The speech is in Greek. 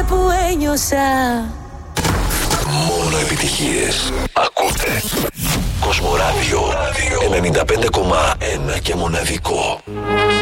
που ένιωσα. Μόνο επιτυχίες. Ακούτε Κοσμοράδιο 95,1 και μοναδικό.